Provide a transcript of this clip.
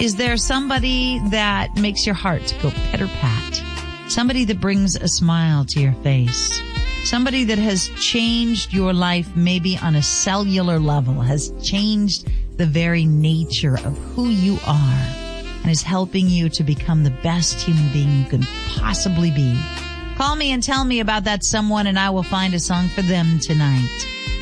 Is there somebody that makes your heart go pitter-pat? Somebody that brings a smile to your face? Somebody that has changed your life maybe on a cellular level, has changed the very nature of who you are and is helping you to become the best human being you can possibly be. Call me and tell me about that someone, and I will find a song for them tonight.